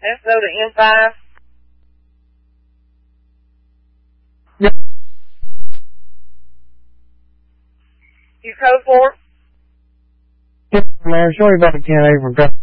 Let's go to M5. Yep. You code 4? Yep, man. Sorry about the 10 April.